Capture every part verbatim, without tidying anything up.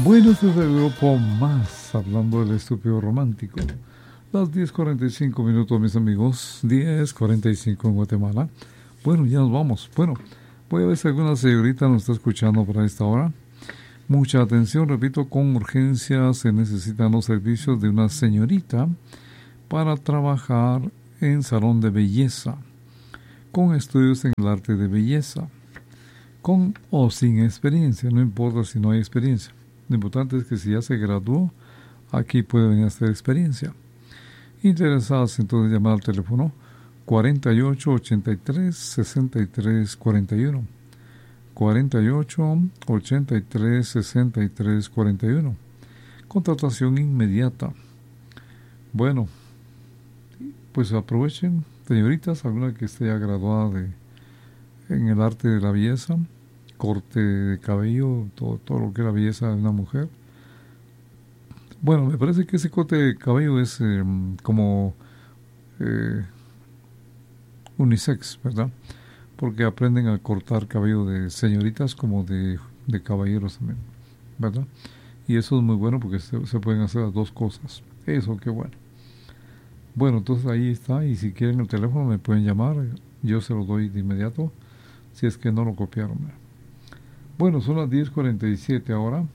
Bueno, este es el grupo Más, hablando del estúpido romántico. Las diez cuarenta y cinco minutos, mis amigos. diez cuarenta y cinco en Guatemala. Bueno, ya nos vamos. Bueno, voy a ver si alguna señorita nos está escuchando para esta hora. Mucha atención, repito, con urgencia se necesitan los servicios de una señorita para trabajar en salón de belleza, con estudios en el arte de belleza, con o sin experiencia, no importa si no hay experiencia. Lo importante es que si ya se graduó, aquí puede venir a hacer experiencia. Interesadas, entonces llamar al teléfono cuarenta y ocho, ochenta y tres, sesenta y tres, cuarenta y uno. cuarenta y ocho, ochenta y tres, sesenta y tres, cuarenta y uno. Contratación inmediata. Bueno, pues aprovechen, señoritas, alguna que esté ya graduada de, en el arte de la belleza, corte de cabello, todo, todo lo que es la belleza de una mujer. Bueno, me parece que ese corte de cabello es eh, como eh, unisex, ¿verdad? Porque aprenden a cortar cabello de señoritas como de, de caballeros también, ¿verdad? Y eso es muy bueno porque se, se pueden hacer las dos cosas. Eso, qué bueno. Bueno, entonces ahí está, y si quieren el teléfono me pueden llamar, yo se lo doy de inmediato, si es que no lo copiaron. Bueno, son las diez cuarenta y siete ahora.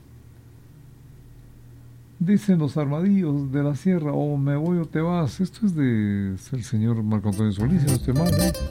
Dicen los armadillos de la sierra, o me voy o te vas. Esto es de es el señor Marco Antonio Solís, si no estoy mal, ¿eh?